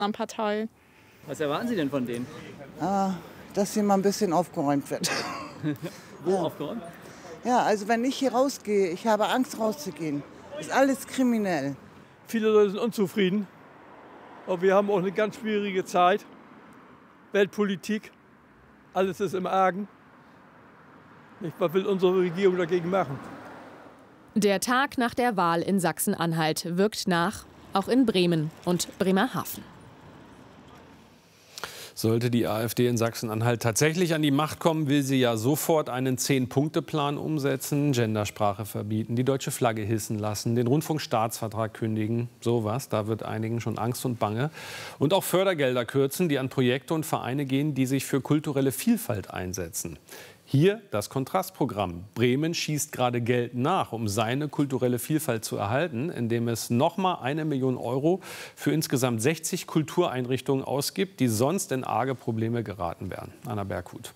Partei. Was erwarten Sie denn von denen? Dass hier mal ein bisschen aufgeräumt wird. Wo aufgeräumt? Ja, also wenn ich hier rausgehe, ich habe Angst rauszugehen. Ist alles kriminell. Viele Leute sind unzufrieden. Aber wir haben auch eine ganz schwierige Zeit. Weltpolitik, alles ist im Argen. Was will unsere Regierung dagegen machen? Der Tag nach der Wahl in Sachsen-Anhalt wirkt nach, auch in Bremen und Bremerhaven. Sollte die AfD in Sachsen-Anhalt tatsächlich an die Macht kommen, will sie ja sofort einen 10-Punkte-Plan umsetzen, Gendersprache verbieten, die deutsche Flagge hissen lassen, den Rundfunkstaatsvertrag kündigen, sowas. Da wird einigen schon Angst und Bange. Und auch Fördergelder kürzen, die an Projekte und Vereine gehen, die sich für kulturelle Vielfalt einsetzen. Hier das Kontrastprogramm. Bremen schießt gerade Geld nach, um seine kulturelle Vielfalt zu erhalten, indem es nochmal 1 Million Euro für insgesamt 60 Kultureinrichtungen ausgibt, die sonst in arge Probleme geraten wären. Anna Berghut.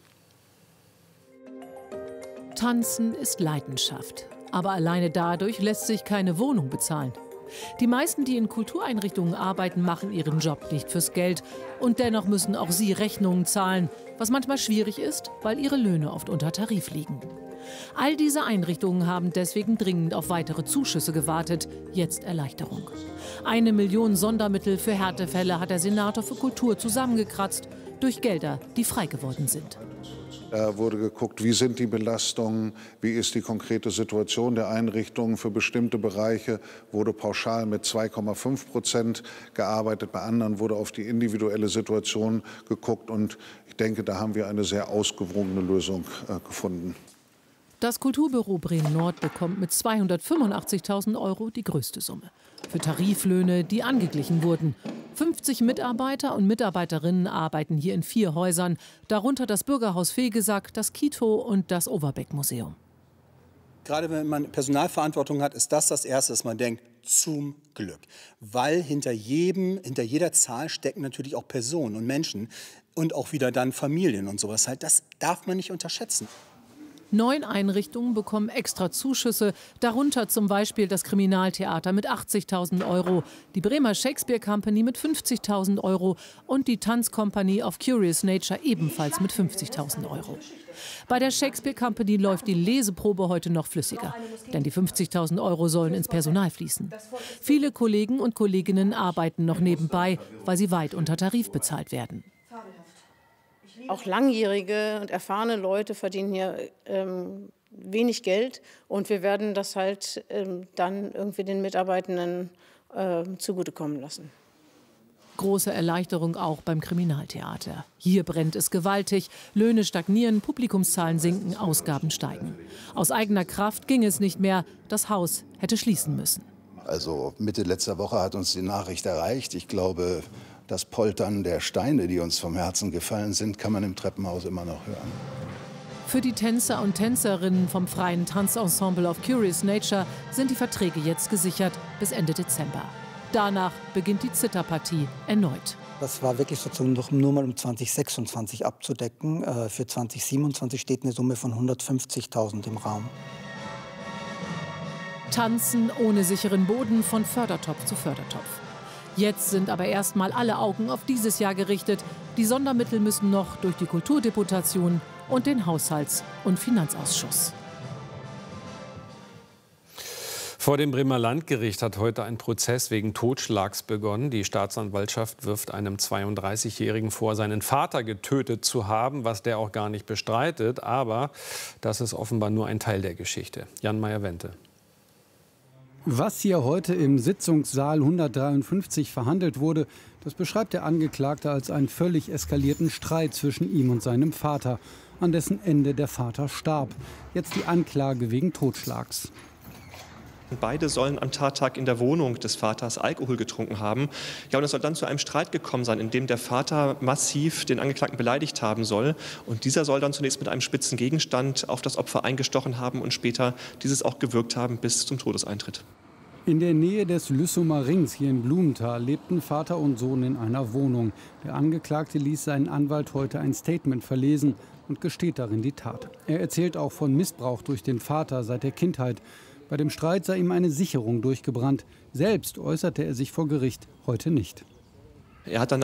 Tanzen ist Leidenschaft. Aber alleine dadurch lässt sich keine Wohnung bezahlen. Die meisten, die in Kultureinrichtungen arbeiten, machen ihren Job nicht fürs Geld. Und dennoch müssen auch sie Rechnungen zahlen, was manchmal schwierig ist, weil ihre Löhne oft unter Tarif liegen. All diese Einrichtungen haben deswegen dringend auf weitere Zuschüsse gewartet. Jetzt Erleichterung. 1 Million Sondermittel für Härtefälle hat der Senator für Kultur zusammengekratzt durch Gelder, die frei geworden sind. Da wurde geguckt, wie sind die Belastungen, wie ist die konkrete Situation der Einrichtungen. Für bestimmte Bereiche wurde pauschal mit 2,5% gearbeitet, bei anderen wurde auf die individuelle Situation geguckt. Und ich denke, da haben wir eine sehr ausgewogene Lösung gefunden. Das Kulturbüro Bremen-Nord bekommt mit 285.000 Euro die größte Summe. Für Tariflöhne, die angeglichen wurden. 50 Mitarbeiter und Mitarbeiterinnen arbeiten hier in 4 Häusern, darunter das Bürgerhaus Fegesack, das Kito und das Overbeck-Museum. Gerade wenn man Personalverantwortung hat, ist das Erste, dass man denkt, zum Glück. Weil hinter jeder Zahl stecken natürlich auch Personen und Menschen und auch wieder dann Familien und sowas. Das darf man nicht unterschätzen. 9 Einrichtungen bekommen extra Zuschüsse, darunter zum Beispiel das Kriminaltheater mit 80.000 Euro, die Bremer Shakespeare Company mit 50.000 Euro und die Tanzkompanie of Curious Nature ebenfalls mit 50.000 Euro. Bei der Shakespeare Company läuft die Leseprobe heute noch flüssiger, denn die 50.000 Euro sollen ins Personal fließen. Viele Kollegen und Kolleginnen arbeiten noch nebenbei, weil sie weit unter Tarif bezahlt werden. Auch langjährige und erfahrene Leute verdienen hier wenig Geld. Und wir werden das halt dann irgendwie den Mitarbeitenden zugutekommen lassen. Große Erleichterung auch beim Kriminaltheater. Hier brennt es gewaltig, Löhne stagnieren, Publikumszahlen sinken, Ausgaben steigen. Aus eigener Kraft ging es nicht mehr, das Haus hätte schließen müssen. Also Mitte letzter Woche hat uns die Nachricht erreicht. Ich glaube, das Poltern der Steine, die uns vom Herzen gefallen sind, kann man im Treppenhaus immer noch hören. Für die Tänzer und Tänzerinnen vom freien Tanzensemble of Curious Nature sind die Verträge jetzt gesichert bis Ende Dezember. Danach beginnt die Zitterpartie erneut. Das war wirklich sozusagen nur mal um 2026 abzudecken. Für 2027 steht eine Summe von 150.000 im Raum. Tanzen ohne sicheren Boden von Fördertopf zu Fördertopf. Jetzt sind aber erstmal alle Augen auf dieses Jahr gerichtet. Die Sondermittel müssen noch durch die Kulturdeputation und den Haushalts- und Finanzausschuss. Vor dem Bremer Landgericht hat heute ein Prozess wegen Totschlags begonnen. Die Staatsanwaltschaft wirft einem 32-Jährigen vor, seinen Vater getötet zu haben, was der auch gar nicht bestreitet. Aber das ist offenbar nur ein Teil der Geschichte. Jan Meyer-Wente. Was hier heute im Sitzungssaal 153 verhandelt wurde, das beschreibt der Angeklagte als einen völlig eskalierten Streit zwischen ihm und seinem Vater, an dessen Ende der Vater starb. Jetzt die Anklage wegen Totschlags. Beide sollen am Tattag in der Wohnung des Vaters Alkohol getrunken haben. Ja, und es soll dann zu einem Streit gekommen sein, in dem der Vater massiv den Angeklagten beleidigt haben soll. Und dieser soll dann zunächst mit einem spitzen Gegenstand auf das Opfer eingestochen haben und später dieses auch gewürgt haben bis zum Todeseintritt. In der Nähe des Lüssumer Rings hier in Blumenthal lebten Vater und Sohn in einer Wohnung. Der Angeklagte ließ seinen Anwalt heute ein Statement verlesen und gesteht darin die Tat. Er erzählt auch von Missbrauch durch den Vater seit der Kindheit. Bei dem Streit sei ihm eine Sicherung durchgebrannt. Selbst äußerte er sich vor Gericht heute nicht. Er hat dann